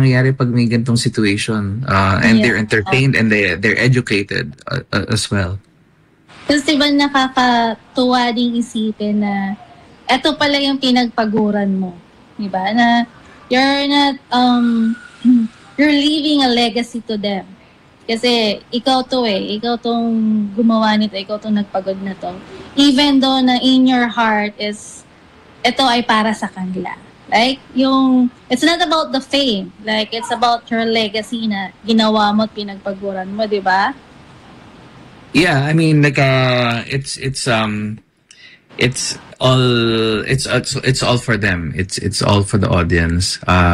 mangyayari pag may ganitong situation. And they're entertained and they're educated as well. Kasi diba nakakatuwa ding isipin na eto pala yung pinagpaguran mo. Diba? Na you're not, you're leaving a legacy to them. Kasi ikaw tong gumawa nito, ikaw tong nagpagod na to. Even though na in your heart is, ito ay para sa kanila. Like, it's not about the fame. Like, it's about your legacy na ginawa mo at pinagpaguran mo, di ba? Yeah, I mean, like, it's all for them. It's all for the audience.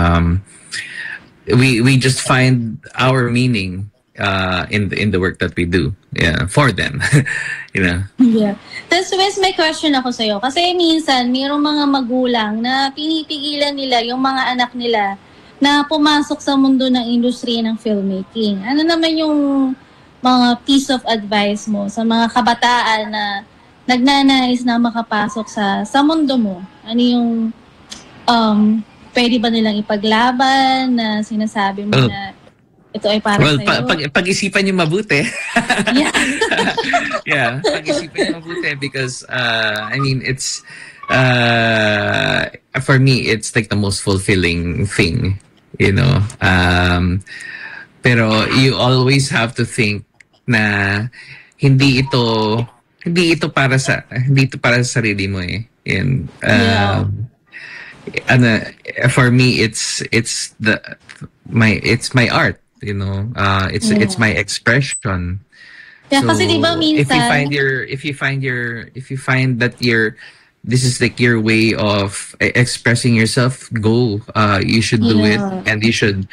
We just find our meaning in the work that we do, for them. Yeah. Tapos Wes, may question ako sa'yo. Kasi minsan, mayroong mga magulang na pinipigilan nila yung mga anak nila na pumasok sa mundo ng industriya ng filmmaking. Ano naman yung mga piece of advice mo sa mga kabataan na nagnanais na makapasok sa mundo mo? Ano yung pwede ba nilang ipaglaban na sinasabi mo na ito ay para sa'yo? Pag-isipan niyo mabuti. Yeah. Yeah, pag-isipan niyo mabuti because, I mean, it's, for me, it's like the most fulfilling thing, pero you always have to think na hindi ito para sa sarili mo eh. And, for me, it's my art. It's my expression. Yeah, so kasi diba minsan, if you find that this is like your way of expressing yourself, go. You should do it, and you should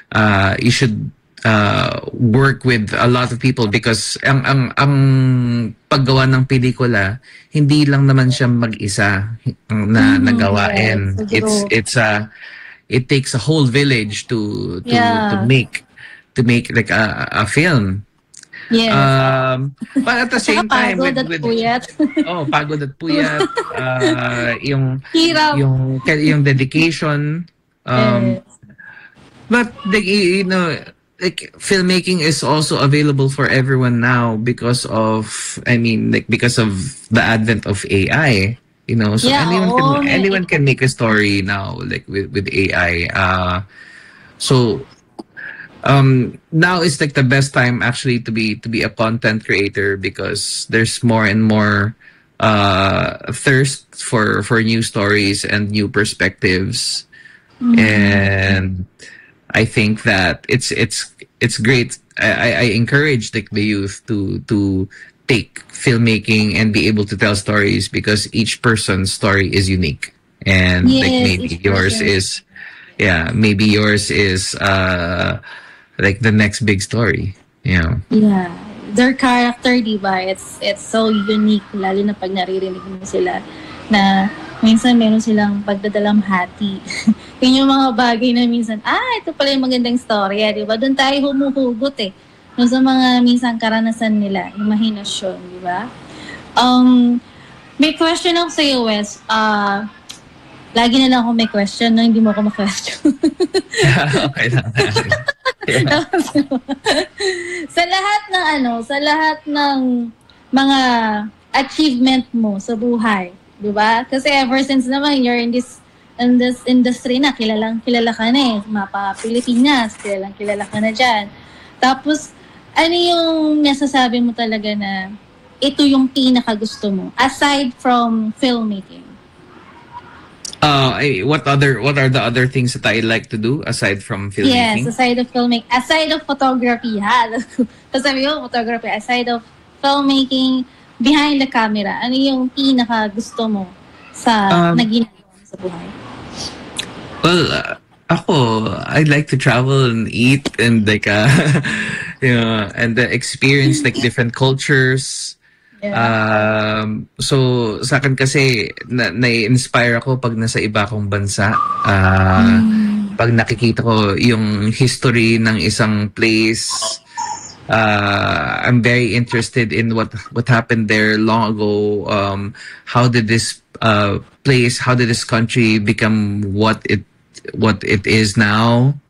work with a lot of people because ang paggawa ng pelikula hindi lang naman siya mag-isa na nagawain. It takes a whole village to make like a film. Yes. But at the same time with pagod at puyat, yung dedication, but like filmmaking is also available for everyone now because of the advent of AI. So anyone can make a story now, like with AI. So now is like the best time actually to be a content creator because there's more and more thirst for new stories and new perspectives. And I think that it's great. I encourage like the youth to take filming and be able to tell stories because each person's story is unique, and maybe yours is like the next big story. Yeah, their character, diba? It's so unique, lalo na pag naririnig mo sila na minsan meron silang pagdadalamhati. Yun yung mga bagay na minsan, ito pala yung magandang storya, diba? Doon tayo humuhugot eh. Doon sa mga minsan karanasan nila, imahinasyon, diba? May question ako sa'yo, Wes. Lagi na lang ako may question, no? Hindi mo ako ma-question. Okay lang. Yeah. sa lahat ng mga achievement mo sa buhay, di ba? Kasi ever since naman you're in this industry na, kilala ka na eh, mapa Pilipinas, kilala ka na dyan. Tapos, ano yung nasasabi mo talaga na ito yung pinakagusto mo aside from filmmaking? What are the other things that I like to do aside from filmmaking? Yes, aside of filmmaking, aside of photography, sabi mo, photography, aside of filmmaking, behind the camera, ano yung pinaka gusto mo sa naginagawa mo sa buhay? Well, ako, I like to travel and eat and like and experience like different cultures. So sa akin kasi na-inspire ako pag nasa iba kong bansa. Pag nakikita ko yung history ng isang place, I'm very interested in what happened there long ago. How did this place, how did this country become what it is now?